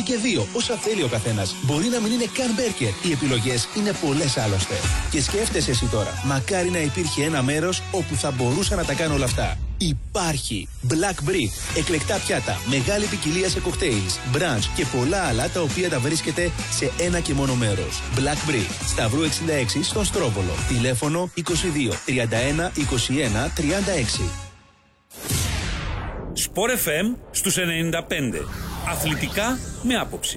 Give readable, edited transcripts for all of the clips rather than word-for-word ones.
και 2, όσα θέλει ο καθένας. Μπορεί να μην είναι καν μπέρκερ. Οι επιλογές είναι πολλές άλλωστε. Και σκέφτεσαι εσύ τώρα, μακάρι να υπήρχε ένα μέρος όπου θα μπορούσα να τα κάνω όλα αυτά. Υπάρχει Black Brick. Εκλεκτά πιάτα, μεγάλη ποικιλία σε cocktails, brunch και πολλά άλλα τα οποία τα βρίσκεται σε ένα και μόνο μέρος. Black Brick, Σταυρού 66 στον Στρόβολο. Τηλέφωνο 22 31 21 36. Sport FM στους 95. Αθλητικά με άποψη.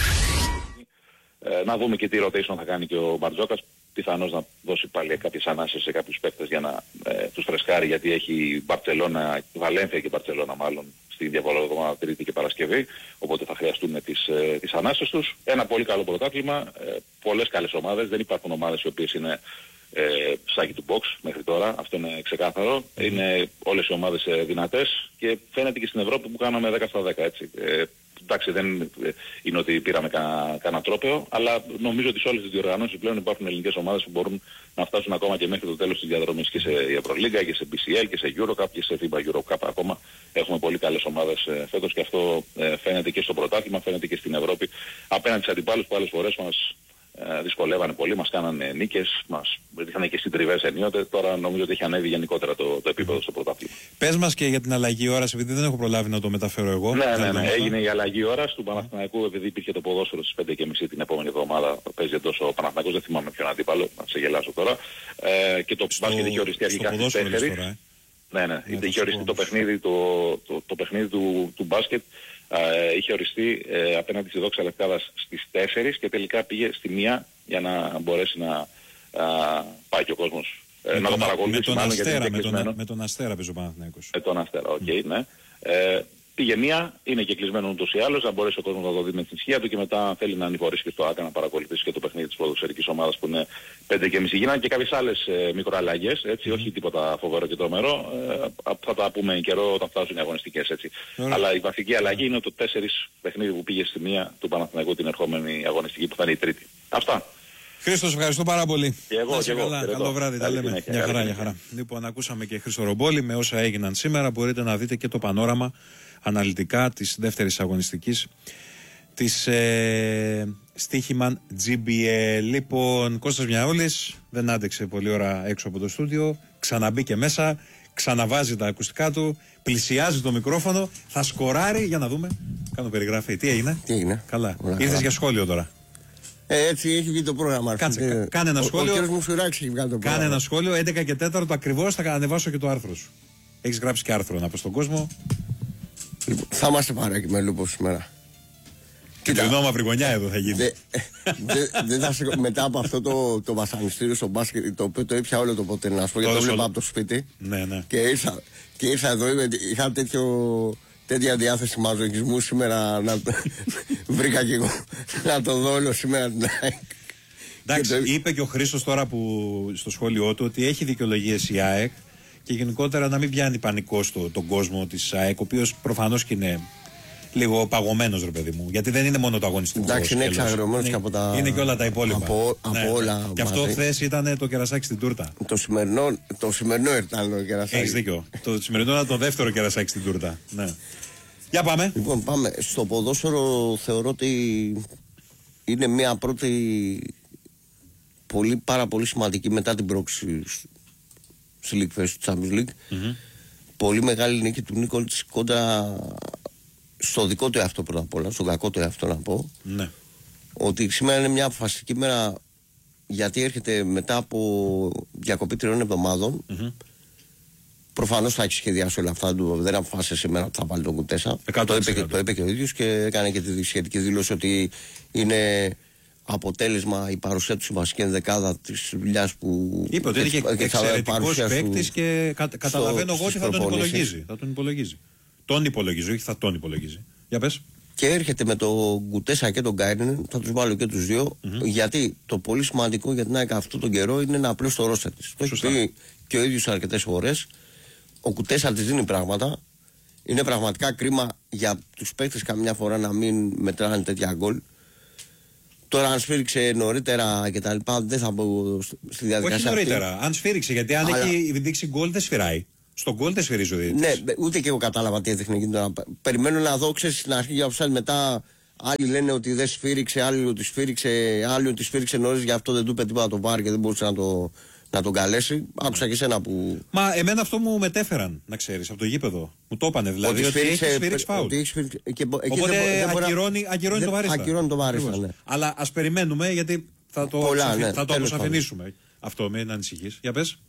Να δούμε και τι rotation θα κάνει και ο Μπαρτζόκας. Πιθανώς να δώσει πάλι κάποιες ανάσες σε κάποιους παίκτες για να τους φρεσκάρει, γιατί έχει Μπαρτσελώνα, Βαλένθια και Μπαρτσελώνα μάλλον στη διαβολή Τρίτη και Παρασκευή, οπότε θα χρειαστούν τις ανάσες τους. Ένα πολύ καλό πρωτάθλημα, πολλές καλές ομάδες, δεν υπάρχουν ομάδες οι οποίες είναι σάκι του box μέχρι τώρα, αυτό είναι ξεκάθαρο. Είναι όλες οι ομάδες δυνατές και φαίνεται και στην Ευρώπη που κάναμε 10 στα 10, έτσι. Εντάξει, δεν είναι ότι πήραμε κανένα τρόπαιο, αλλά νομίζω ότι σε όλες τις διοργανώσεις πλέον υπάρχουν ελληνικές ομάδες που μπορούν να φτάσουν ακόμα και μέχρι το τέλος της διαδρομής και σε Ευρωλίγκα και σε BCL και σε Eurocup και σε FIBA Eurocup. Ακόμα έχουμε πολύ καλές ομάδες φέτος και αυτό φαίνεται και στο πρωτάθλημα, φαίνεται και στην Ευρώπη. Απέναντι στις αντιπάλους που άλλες φορές μας δυσκολεύανε πολύ, μας κάνανε νίκες, μας ήρθαν και συντριβές ενίοτε. Τώρα νομίζω ότι έχει ανέβει γενικότερα το επίπεδο στο πρωτάθλημα. Πες μας και για την αλλαγή ώρας, επειδή δεν έχω προλάβει να το μεταφέρω εγώ. Ναι. Έγινε η αλλαγή ώρας του Παναθηναϊκού, επειδή υπήρχε το ποδόσφαιρο στις 5:30 την επόμενη εβδομάδα. Παίζει εντός ο Παναθηναϊκός, δεν θυμάμαι ποιον αντίπαλο, να σε γελάσω τώρα. Και το μπάσκετ είχε οριστεί αρχικά στις 4. Ναι, είχε οριστεί το παιχνίδι, το παιχνίδι του μπάσκετ. Είχε οριστεί απέναντι στη Δόξα Λευκάδας στις 4 και τελικά πήγε στη 1 για να μπορέσει να πάει και ο κόσμος να το παρακολουθήσει. Με τον Αστέρα παίζει ο Παναθηναϊκός. Με τον Αστέρα, ναι. Πήγε 1, είναι και κλεισμένο ούτως ή άλλως, να μπορέσει ο κόσμος να το δει με την ισχύα του και μετά θέλει να ανηφορήσει και στο ΆΚΑ να παρακολουθήσει και το παιχνίδι της ποδοσφαιρικής ομάδας που είναι 5:30. Γίνανε και κάποιες άλλες μικροαλλαγές, έτσι, όχι τίποτα φοβερό και τρομερό, θα τα πούμε εν καιρό όταν φτάσουν οι αγωνιστικές, έτσι. Αλλά η βασική αλλαγή είναι το 4 παιχνίδι που πήγε στη 1 του Παναθηναϊκού την ερχόμενη αγωνιστική που θα είναι η Τρίτη. Αυτά. Χρήστος, ευχαριστώ πάρα πολύ. Και εγώ. Καλό βράδυ, τα λέμε. Μια χαρά. Λοιπόν, ακούσαμε και Χρήστο Ρομπόλη με όσα έγιναν σήμερα. Μπορείτε να δείτε και το πανόραμα αναλυτικά της δεύτερης αγωνιστικής της Στίχημαν GBL. Λοιπόν, Κώστας Μιαούλης δεν άντεξε πολλή ώρα έξω από το στούντιο. Ξαναμπήκε μέσα, ξαναβάζει τα ακουστικά του, πλησιάζει το μικρόφωνο, θα σκοράρει. Για να δούμε. Κάνω περιγραφή. Τι έγινε? Καλά. Ήρθες για σχόλιο τώρα. Έτσι έχει βγει το πρόγραμμα. Κάτσε, κάνε ένα σχόλιο. Ο κύριος Μουσουράκης έχει βγάλει το πρόγραμμα. Κάνε ένα σχόλιο, 11 και 4 ακριβώς θα ανεβάσω και το άρθρο σου. Έχεις γράψει και άρθρο να πω στον κόσμο. Λοιπόν, θα είμαστε παράκι με Λούπο σήμερα. Κοίτα, το μαύρη γωνιά εδώ θα γίνει. Μετά από αυτό το βασανιστήριο στο μπάσκετ, το οποίο το έπια όλο το ποτέ, να σου πω, γιατί το βλέπα από το σπίτι. Ναι. Και ήρθα εδώ, είχα τέτοια διάθεση μαζοχισμού σήμερα. Βρήκα και εγώ να το δω όλο σήμερα την ΑΕΚ. Εντάξει, είπε και ο Χρήστος τώρα που στο σχόλιο του ότι έχει δικαιολογίες η ΑΕΚ και γενικότερα να μην πιάνει πανικό τον κόσμο της ΑΕΚ, ο οποίος προφανώς και είναι λίγο παγωμένος, ρε παιδί μου. Γιατί δεν είναι μόνο το αγωνιστικό. Εντάξει, είναι εξαγριωμένος και από τα. Είναι και όλα τα υπόλοιπα. Από όλα. Και αυτό χθες ήταν το κερασάκι στην τούρτα. Το σημερινό ήταν το κερασάκι. Έχεις δίκιο. Το σημερινό ήταν το δεύτερο κερασάκι στην τούρτα. Ναι. Για πάμε. Λοιπόν, πάμε. Στο ποδόσφαιρο θεωρώ ότι είναι μια πρώτη πάρα πολύ σημαντική μετά την πρόκληση στη League Fest του Champions League. Πολύ μεγάλη νίκη του Νίκολτς κόντρα στο δικό του εαυτό πρώτα απ' όλα, στον κακό του εαυτό να πω. Ναι. Ότι σήμερα είναι μια αποφασιστική μέρα, γιατί έρχεται μετά από διακοπή 3 εβδομάδων. Προφανώς θα έχει σχεδιάσει όλα αυτά, δεν αποφάσισε σήμερα ότι θα βάλει τον Κουτέσα. Το είπε και ο ίδιος και έκανε και τη σχετική δήλωση ότι είναι αποτέλεσμα η παρουσία του στη βασική ενδεκάδα της δουλειάς που. Είπε ότι είναι και εξαιρετικός παίκτης και καταλαβαίνω εγώ ότι θα τον υπολογίζει. Τον υπολογίζει, όχι θα τον υπολογίζει. Για πες. Και έρχεται με τον Κουτέσα και τον Γκάινεν, θα τους βάλω και τους δύο, γιατί το πολύ σημαντικό για την ΑΕΚ αυτόν τον καιρό είναι να απλώσει το ρόστερ της. Το έχει πει και ο ίδιος αρκετές φορές. Ο Κουτέσα της δίνει πράγματα. Είναι πραγματικά κρίμα για τους παίκτες καμιά φορά να μην μετράνε τέτοια γκολ. Τώρα, αν σφύριξε νωρίτερα και τα λοιπά, δεν θα μπω στη διαδικασία. Όχι νωρίτερα. Αυτή. Αν σφύριξε, γιατί αν έχει δείξει γκολ, δεν σφυράει. Στον γκολ δεν σφυρίζει ο διαιτητής. Ναι, ούτε και εγώ κατάλαβα τι έδειχνε εκείνη. Περιμένω να δω, ξέρεις, στην αρχή για offside, μετά Άλλοι λένε ότι δεν σφύριξε, άλλοι ότι σφύριξε νωρίς, γι' αυτό δεν του είπε τίποτα το βάρ και δεν μπορούσε να τον καλέσει. Άκουσα και σένα που. Μα εμένα αυτό μου μετέφεραν, να ξέρεις, από το γήπεδο. Μου το είπανε δηλαδή. Ότι έχει σφύριξει φάουλ. Οπότε ακυρώνει το βαρίστα. Ακυρώνει το βαρίστα, ναι. Αλλά ας περιμένουμε, γιατί θα το αποσαφηνίσουμε. Αυτό, μην ανησυχείς. Για πες.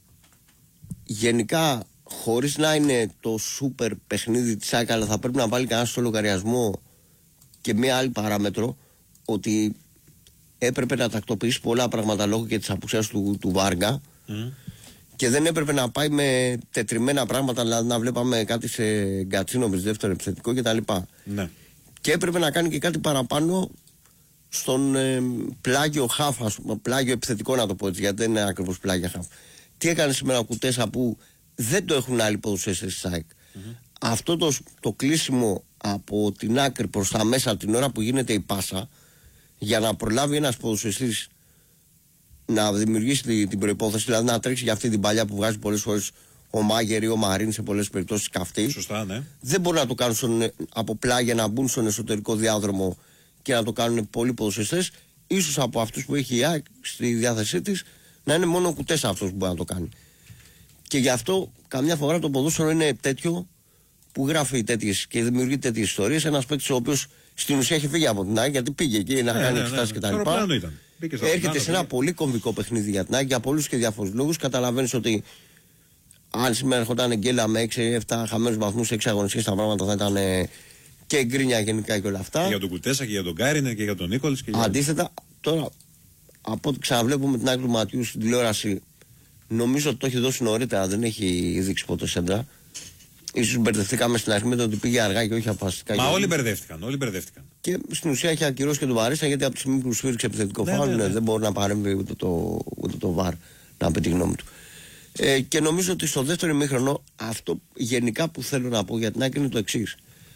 Γενικά, χωρίς να είναι το σούπερ παιχνίδι της ΑΕΚ, αλλά θα πρέπει να βάλει κανένα στο λογαριασμό και μία άλλη παράμετρο, ότι έπρεπε να τακτοποιήσει πολλά πράγματα λόγω και της απουσίας του Βάργα και δεν έπρεπε να πάει με τετριμμένα πράγματα, δηλαδή να βλέπαμε κάτι σε Γκατσίνοβιτς δεύτερο επιθετικό κτλ. Ναι. Και έπρεπε να κάνει και κάτι παραπάνω στον πλάγιο χαφ, πλάγιο επιθετικό να το πω έτσι, γιατί δεν είναι ακριβώς πλάγιο χαφ. Τι έκανε σήμερα ο Κουτέσα που δεν το έχουν άλλοι ποδοσφαιριστές της ΑΕΚ. Αυτό το κλείσιμο από την άκρη προς τα μέσα την ώρα που γίνεται η πάσα, για να προλάβει ένας ποδοσφαιριστής να δημιουργήσει την προϋπόθεση, δηλαδή να τρέξει για αυτή την παλιά που βγάζει πολλές φορές ο Μάγερ ή ο Μαρίν, σε πολλές περιπτώσεις καυτή. Σωστά, ναι. Δεν μπορούν να το κάνουν από πλάγια, να μπουν στον εσωτερικό διάδρομο και να το κάνουν πολλοί ποδοσφαιριστές. Ίσως από αυτούς που έχει η ΑΕΚ στη διάθεσή της να είναι μόνο ο Κουτέσα αυτός που μπορεί να το κάνει. Και γι' αυτό καμιά φορά το ποδόσφαιρο είναι τέτοιο που γράφει τέτοιες και δημιουργεί τέτοιες ιστορίες. Ένας παίκτης ο οποίος στην ουσία έχει φύγει από την ΑΕΚ, γιατί πήγε εκεί να κάνει εξετάσεις κτλ. Έρχεται σε ένα πολύ κομβικό παιχνίδι για την ΑΕΚ για πολλούς και διάφορους λόγους. Καταλαβαίνεις ότι αν σήμερα ερχόταν γκέλα με 6-7 χαμένους βαθμούς, 6 αγωνιστικές, τα πράγματα θα ήταν και γκρίνια γενικά και όλα αυτά. Και για τον Κουτέσα και για τον Γκάρινε και για τον Νίκολης. Αντίθετα, τώρα από ό,τι ξαναβλέπουμε την άκρη του Ματιού στην τηλεόραση, νομίζω ότι το έχει δώσει νωρίτερα, δεν έχει δείξει ποτέ σέντρα. Ίσως μπερδευτήκαμε στην αρχή με το ότι πήγε αργά και όχι αποφασιστικά. Μα όλοι μπερδεύτηκαν. Και στην ουσία έχει ακυρώσει και τον Βαρίστα, γιατί από τη στιγμή που σφύριξε επιθετικό φάουλ δεν μπορεί να παρέμβει ούτε το βαρ να πει τη γνώμη του. Και νομίζω ότι στο δεύτερο ημίχρονο αυτό γενικά που θέλω να πω για την άκρη είναι το εξής.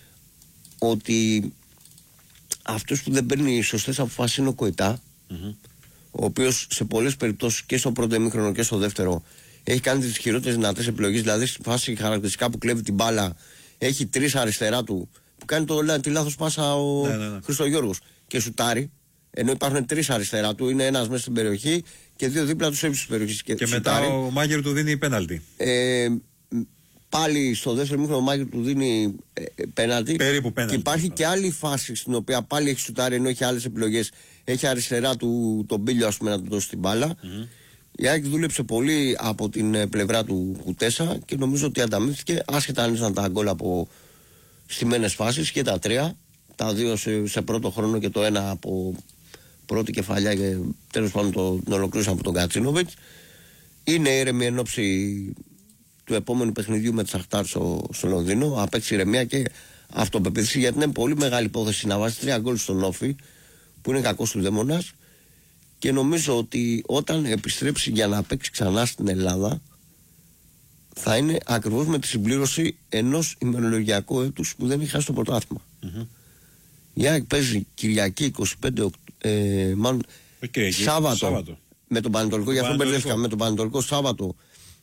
Ότι αυτός που δεν παίρνει σωστές αποφάσεις είναι ο Κοϊτά, ο οποίος σε πολλές περιπτώσεις και στο πρώτο ημίχρονο και στο δεύτερο έχει κάνει τις χειρότερες δυνατές επιλογές. Δηλαδή στη φάση χαρακτηριστικά που κλέβει την μπάλα, έχει 3 αριστερά του που κάνει τη λάθος πάσα ο Χριστογιώργος και σουτάρει. Ενώ υπάρχουν 3 αριστερά του, είναι ένας μέσα στην περιοχή και 2 δίπλα του ύψους της περιοχής. Και μετά ο Μάγερ του δίνει πέναλτι. Πάλι στο δεύτερο μήχρονο ο Μάγερ του δίνει πέναλτι. Περίπου πέναλτι. Και υπάρχει και άλλη φάση στην οποία πάλι έχει σουτάρει ενώ έχει άλλες επιλογές. Έχει αριστερά του τον Μπίλιο, ας πούμε, να του δώσει την μπάλα. Η ΑΕΚ δούλεψε πολύ από την πλευρά του Κουτέσα και νομίζω ότι ανταμείφθηκε, άσχετα αν ήταν τα γκολ από στημένες φάσεις και τα 3. Τα 2 σε πρώτο χρόνο και το 1 από πρώτη κεφαλιά και τέλος πάντων τον ολοκλήρωσαν από τον Κατσίνοβιτς. Είναι ήρεμη εν ώψη του επόμενου παιχνιδιού με τη Σαχτάρ στο Λονδίνο. Απέξει ηρεμία και αυτοπεποίθηση, γιατί είναι πολύ μεγάλη υπόθεση να βάζει 3 γκολ στον Όφη, που είναι κακός του δαίμονας. Και νομίζω ότι όταν επιστρέψει για να παίξει ξανά στην Ελλάδα, θα είναι ακριβώς με τη συμπλήρωση ενός ημερολογιακού έτους που δεν έχει χάσει το πρωτάθλημα. Η ΑΕΚ παίζει Κυριακή 25 Σάββατο με τον Πανετολικό, γι' αυτό μπερδεύτηκα, με τον Πανετολικό Σάββατο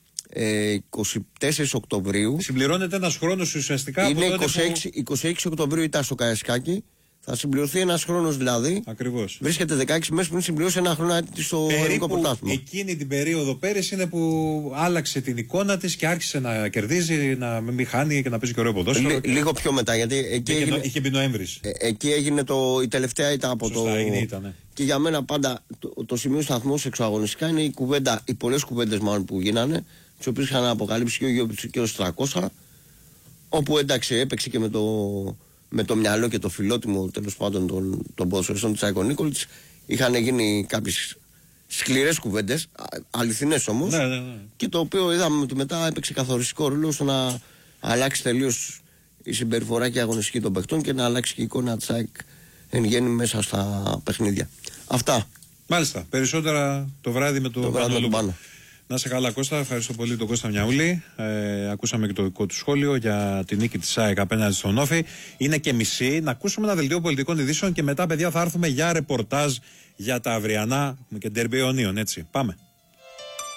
24 Οκτωβρίου. Συμπληρώνεται ένας χρόνος ουσιαστικά. Είναι 26 Οκτωβρίου ήταν στο Καραϊσκάκι. Θα συμπληρωθεί ένας χρόνος δηλαδή. Ακριβώς. Βρίσκεται 16 μέρες πριν συμπληρώσει ένα χρόνο στο ελληνικό πρωτάθλημα. Εκείνη την περίοδο πέρυσι είναι που άλλαξε την εικόνα της και άρχισε να κερδίζει, να μην χάνει και να παίζει και ωραίο ποδόσφαιρο. Λίγο πιο μετά, γιατί εκεί είχε μπει Νοέμβρης. Εκεί έγινε η τελευταία ήττα από σωστά, ναι. Και για μένα πάντα το σημείο σταθμός εξωαγωνιστικά είναι οι πολλές κουβέντες μάλλον που γίνανε, τις οποίες είχαν αποκαλύψει και ο Γιώργος και ο Στρακώσα, όπου εντάξει έπαιξε και με το μυαλό και το φιλότιμο τέλος πάντων των ποδοσφαιριστών της ΑΕΚ Νίκολιτς. Είχαν γίνει κάποιες σκληρές κουβέντες, αληθινές όμως, ναι. και το οποίο είδαμε ότι μετά έπαιξε καθοριστικό ρόλο στο να αλλάξει τελείως η συμπεριφορά και η αγωνιστική των παιχτών και να αλλάξει και η εικόνα της ΑΕΚ εν γέννη μέσα στα παιχνίδια. Αυτά. Μάλιστα. Περισσότερα το βράδυ με το Πάνω. Να σε καλά, Κώστα. Ευχαριστώ πολύ τον Κώστα Μιαούλη. Ακούσαμε και το δικό του σχόλιο για την νίκη της ΑΕΚ απέναντι στον Όφη. Είναι και μισή. Να ακούσουμε ένα δελτίο πολιτικών ειδήσεων και μετά, παιδιά, θα έρθουμε για ρεπορτάζ για τα αυριανά και ντέρμπι αιωνίων. Έτσι. Πάμε.